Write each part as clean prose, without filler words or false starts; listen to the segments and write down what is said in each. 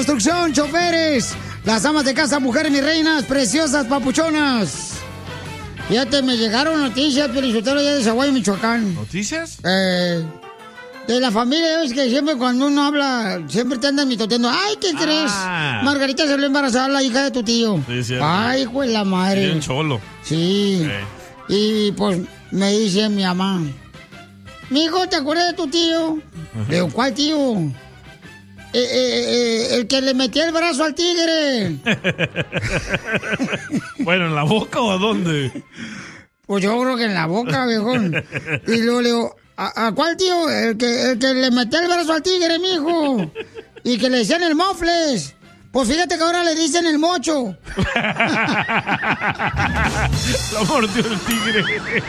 construcción, choferes, las amas de casa, mujeres, mis reinas, preciosas, papuchonas. Fíjate, me llegaron noticias, Piolichotelo, ya de Zaguayo, Michoacán. ¿Noticias? De la familia, es que siempre cuando uno habla, siempre te andan mitoteando. Ay, ¿qué crees? Margarita se le embarazó a la hija de tu tío. Sí, cierto. Ay, pues la madre. Bien cholo. Sí. Y pues me dice mi mamá, mijo, ¿te acuerdas de tu tío? Le digo, ¿cuál tío? El que le metía el brazo al tigre. Bueno, ¿en la boca o a dónde? Pues yo creo que en la boca, viejón. Y luego le digo, ¿a cuál tío? El que le metía el brazo al tigre, mijo. Y que le decían el mofles. Pues fíjate que ahora le dicen el mocho. Lo mordió el tigre.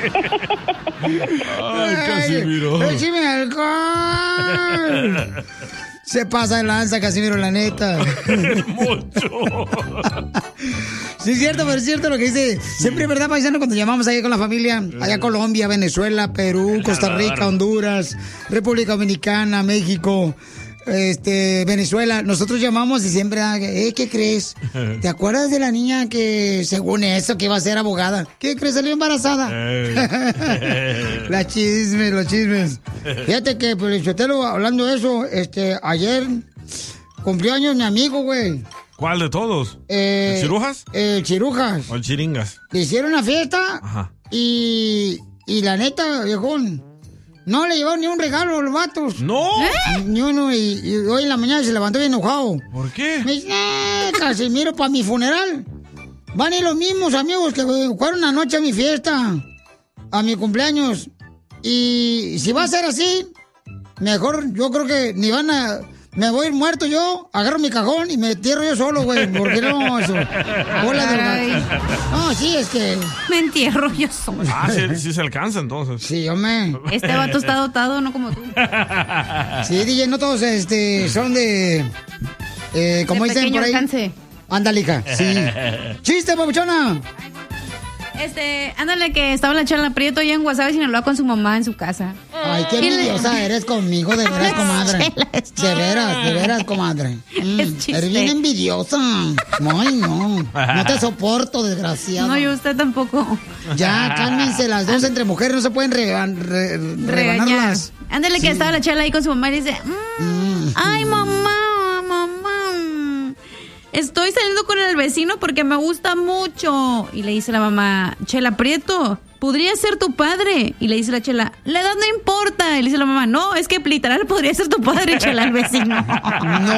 Ay, Casimiro. ¡Échame alcohol! Se pasa de lanza, Casimiro, la neta. El mocho. Sí, es cierto, pero es cierto lo que dice. Siempre, ¿verdad, paisano? Cuando llamamos allá con la familia, allá Colombia, Venezuela, Perú, Costa Rica, Honduras, República Dominicana, México, Venezuela, nosotros llamamos y siempre, ¿qué crees? ¿Te acuerdas de la niña que, según eso, que iba a ser abogada? ¿Qué crees? Salió embarazada. Los chismes. Fíjate que, Piolichotelo, hablando de eso, ayer cumplió años mi amigo, güey. ¿Cuál de todos? ¿El Cirujas? El Cirujas. ¿O el Chiringas? Le hicieron una fiesta. Ajá. Y la neta, viejón, no le llevaron ni un regalo a los vatos. ¿No? Ni uno. Y hoy en la mañana se levantó bien enojado. ¿Por qué? Me dice, Casimiro, para mi funeral van a ir los mismos amigos que fueron anoche a mi fiesta, a mi cumpleaños. Y si va a ser así, mejor yo creo que ni van a... Me voy a ir muerto yo, agarro mi cajón y me entierro yo solo, güey. Porque no, eso. Bola de... No, sí, es que... Me entierro yo solo. Ah, sí se alcanza entonces. Sí, hombre. Este vato está dotado, no como tú. Sí, DJ, no todos son de... como de dicen por ahí. alcance. Ándale, hija, sí. ¡Chiste, papuchona! Ándale, que estaba la Chela Prieto allá en Guasave, Sinaloa, con su mamá en su casa. Ay, qué envidiosa eres conmigo, de veras, comadre. De veras, comadre. Eres bien envidiosa. Ay, no. No te soporto, desgraciado. No, yo usted tampoco. Ya, cálmense las dos entre mujeres, no se pueden regañarlas. Ándale, que estaba la Chela ahí con su mamá y dice, ay, mamá. Estoy saliendo con el vecino porque me gusta mucho. Y le dice la mamá, Chela Prieto, podría ser tu padre. Y le dice la Chela, la edad no importa. Y le dice la mamá, no, es que literal podría ser tu padre, Chela, el vecino. No.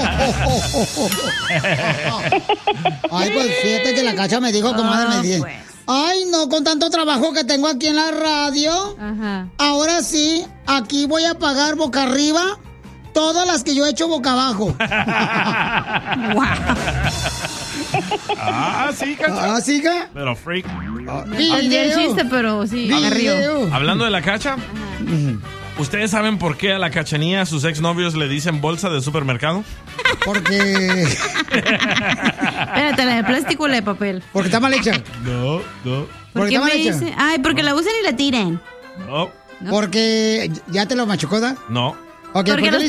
Ay, pues fíjate que la Cacha me dijo, comadre, me dice, pues. Ay, no, con tanto trabajo que tengo aquí en la radio. Ajá. Ahora sí, aquí voy a pagar boca arriba todas las que yo he hecho boca abajo. Sí, Cacha. ¿Sí, Cacha? Pero freak. Entendí el chiste, pero sí, me río. Hablando de la Cacha, ¿ustedes saben por qué a la Cachanía a sus exnovios le dicen bolsa de supermercado? Porque... Espérate, ¿la de plástico o la de papel? Porque está mal hecha. No. ¿Por qué me dice? Ay, porque la usan y la tiran. No. Porque... ¿Ya te lo machucó, da? No. Okay, porque